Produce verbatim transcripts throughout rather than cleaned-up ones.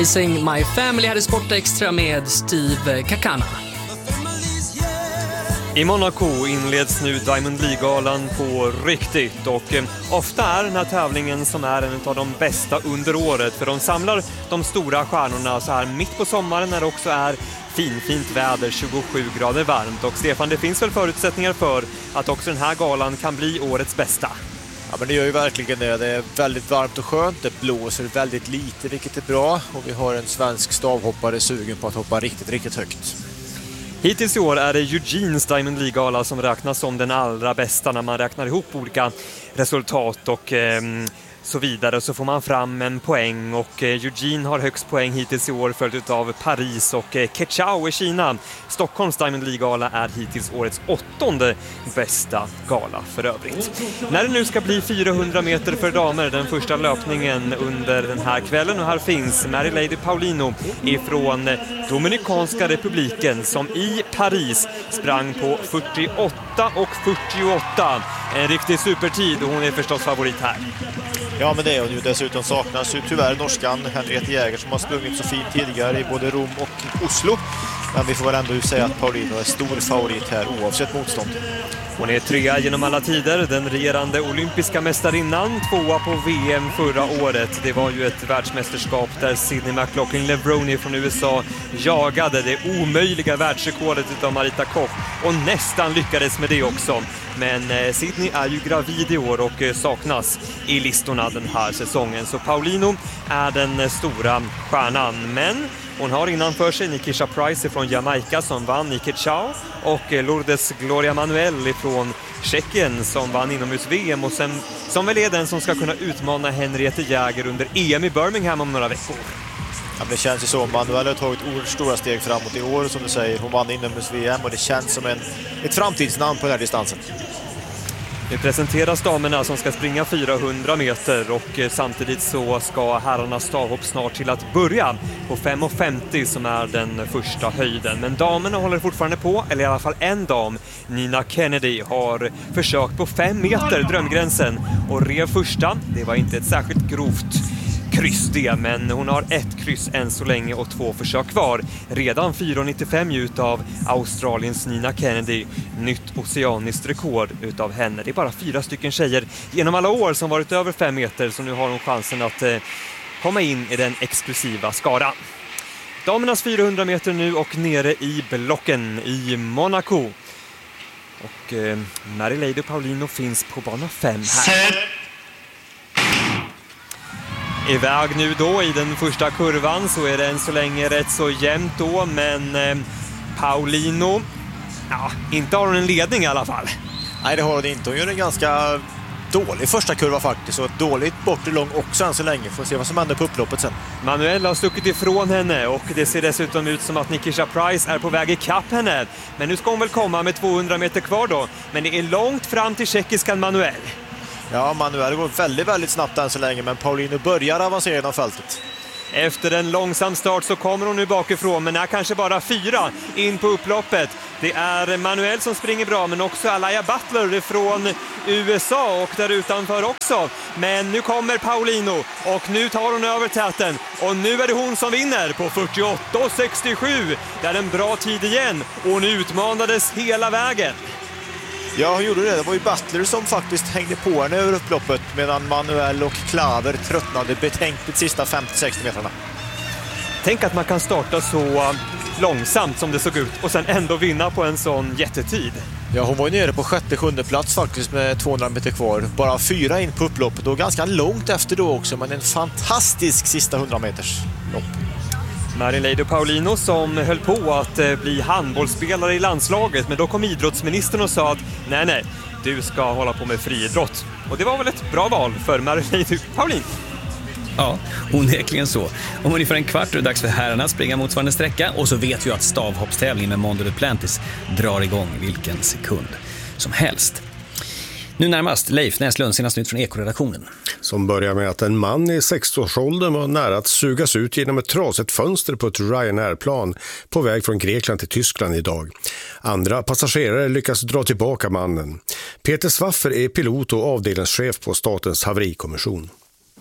Sing My Family hade Sport Extra med Steve Kakana. I Monaco inleds nu Diamond League-galan på riktigt och eh, ofta är den här tävlingen som är en av de bästa under året, för de samlar de stora stjärnorna så här mitt på sommaren när det också är fin, fint väder, tjugosju grader varmt. Och Stefan, det finns väl förutsättningar för att också den här galan kan bli årets bästa? Ja, men det gör ju verkligen det. Det är väldigt varmt och skönt. Det blåser väldigt lite, vilket är bra. Och vi har en svensk stavhoppare sugen på att hoppa riktigt, riktigt högt. Hittills i år är det Eugenes Diamond League-gala som räknas som den allra bästa när man räknar ihop olika resultat och eh, så vidare, så får man fram en poäng och eh, Eugene har högst poäng hittills i år, följt av Paris och eh, Kechao i Kina. Stockholms Diamond League-gala är hittills årets åttonde bästa gala för övrigt. När det nu ska bli fyrahundra meter för damer, den första löpningen under den här kvällen, och här finns Mary Lady Paulino ifrån Dominikanska republiken som i Paris sprang på fyrtioåtta och fyrtioåtta. En riktig supertid och hon är förstås favorit här. Ja, men det är hon ju. Dessutom saknas ju tyvärr norskan Henriette Jäger som har sprungit så fint tidigare i både Rom och Oslo. Men vi får väl ändå säga att Paulino är stor favorit här oavsett motstånd. Hon är trea genom alla tider, den regerande olympiska mästarinnan, tvåa på V M förra året. Det var ju ett världsmästerskap där Sydney McLaughlin-Levrone från U S A jagade det omöjliga världsrekordet utav Marita Koch och nästan lyckades med det också. Men eh, Sydney är ju gravid i år och eh, saknas i listorna den här säsongen. Så Paulino är den eh, stora stjärnan, men hon har innanför sig Nikisha Price från Jamaica som vann i Kechao och eh, Lourdes Gloria Manuel från Tjeckien som vann inomhus-V M och sen, som väl är den som ska kunna utmana Henriette Jäger under E M i Birmingham om några veckor. Ja, det känns ju så. Manuel har tagit oerhört stora steg framåt i år, som du säger. Hon vann inomhus-V M och det känns som en, ett framtidsnamn på den här distansen. Nu presenteras damerna som ska springa fyrahundra meter och samtidigt så ska herrarnas stavhopp snart till att börja på fem femtio som är den första höjden. Men damerna håller fortfarande på, eller i alla fall en dam, Nina Kennedy, har försökt på fem meter, drömgränsen, och rev första. Det var inte ett särskilt grovt kryss det, men hon har ett kryss än så länge och två försök kvar. Redan fyra nittiofem utav Australiens Nina Kennedy. Nytt oceaniskt rekord utav henne. Det är bara fyra stycken tjejer genom alla år som varit över fem meter, så nu har hon chansen att eh, komma in i den exklusiva skaran. Damernas fyrahundra meter nu och nere i blocken i Monaco. Och eh, Mary Lady Paulino finns på bana fem här. Iväg nu då i den första kurvan, så är det än så länge rätt så jämnt då, men eh, Paulino, ja, inte har hon en ledning i alla fall. Nej, det har hon inte. Hon gör en ganska dålig första kurva faktiskt, och ett dåligt bortre lång också än så länge. Får se vad som händer på upploppet sen. Manuel har stuckit ifrån henne och det ser dessutom ut som att Nikisha Price är på väg i kapp henne. Men nu ska hon väl komma med tvåhundra meter kvar då, men det är långt fram till tjeckiskan Manuel. Ja, Manuel går väldigt, väldigt snabbt än så länge, men Paulino börjar avancera genom fältet. Efter en långsam start så kommer hon nu bakifrån, men är kanske bara fyra in på upploppet. Det är Manuel som springer bra, men också Alaya Butler från U S A och där utanför också. Men nu kommer Paulino och nu tar hon över täten och nu är det hon som vinner på fyrtioåtta sextiosju. Det är en bra tid igen och hon utmanades hela vägen. Ja, hon gjorde det. Det var ju Butler som faktiskt hängde på henne över upploppet, medan Manuel och Klaver tröttnade betänkligt sista femtio sextio metrarna. Tänk att man kan starta så långsamt som det såg ut och sen ändå vinna på en sån jättetid. Ja, hon var ju nere på sjätte, sjunde plats faktiskt med tvåhundra meter kvar. Bara fyra in på upploppet och ganska långt efter då också, men en fantastisk sista hundra meters lopp. Mary Lady Paulino som höll på att bli handbollsspelare i landslaget, men då kom idrottsministern och sa att nej, nej, du ska hålla på med friidrott. Och det var väl ett bra val för Mary Lady Paulino. Ja, onekligen så. Om ungefär en kvart är det dags för herrarna att springa motsvarande sträcka, och så vet vi att stavhoppstävlingen med Mondo Duplantis drar igång vilken sekund som helst. Nu närmast Leif Näslund, senast nytt från Ekoredaktionen. Som börjar med att en man i sextioårsåldern var nära att sugas ut genom ett trasigt fönster på ett Ryanair-plan på väg från Grekland till Tyskland idag. Andra passagerare lyckas dra tillbaka mannen. Peter Swaffer är pilot och avdelningschef på Statens haverikommission.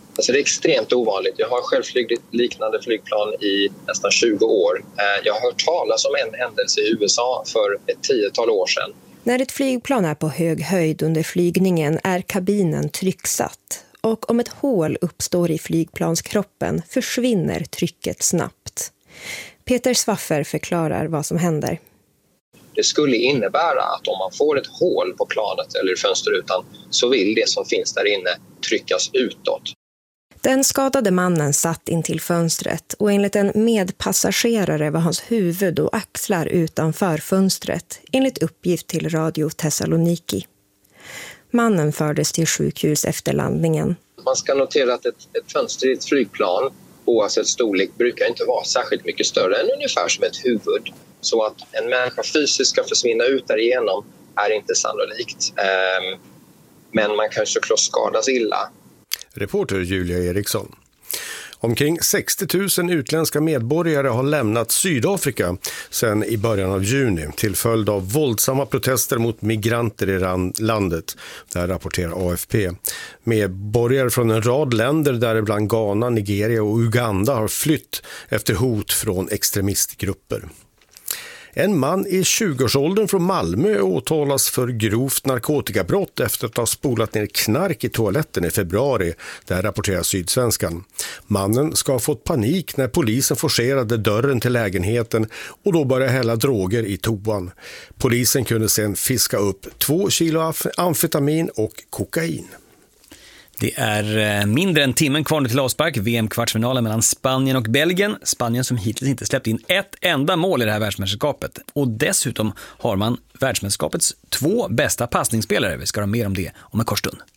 Alltså det är extremt ovanligt. Jag har själv flugit liknande flygplan i nästan tjugo år. Jag har hört talas om en händelse i U S A för ett tiotal år sedan. När ett flygplan är på hög höjd under flygningen är kabinen trycksatt. Och om ett hål uppstår i flygplanskroppen försvinner trycket snabbt. Peter Swaffer förklarar vad som händer. Det skulle innebära att om man får ett hål på planet eller fönsterrutan så vill det som finns där inne tryckas utåt. Den skadade mannen satt in till fönstret och enligt en medpassagerare var hans huvud och axlar utanför fönstret, enligt uppgift till Radio Thessaloniki. Mannen fördes till sjukhus efter landningen. Man ska notera att ett, ett fönster i ett flygplan, oavsett storlek, brukar inte vara särskilt mycket större än ungefär som ett huvud. Så att en människa fysiskt ska försvinna ut därigenom är inte sannolikt. Ehm, men man kan såklart skadas illa. Reporter Julia Eriksson. Omkring sextio tusen utländska medborgare har lämnat Sydafrika sedan i början av juni till följd av våldsamma protester mot migranter i landet. Där rapporterar A F P. Medborgare från en rad länder, däribland Ghana, Nigeria och Uganda, har flytt efter hot från extremistgrupper. En man i tjugoårsåldern från Malmö åtalas för grovt narkotikabrott efter att ha spolat ner knark i toaletten i februari. Där rapporterar Sydsvenskan. Mannen ska ha fått panik när polisen forcerade dörren till lägenheten och då började hälla droger i toan. Polisen kunde sedan fiska upp två kilo amfetamin och kokain. Det är mindre än timmen kvar till avspark. V M-kvartsfinalen mellan Spanien och Belgien. Spanien som hittills inte släppt in ett enda mål i det här världsmästerskapet. Och dessutom har man världsmästerskapets två bästa passningsspelare. Vi ska ha mer om det om en kort stund.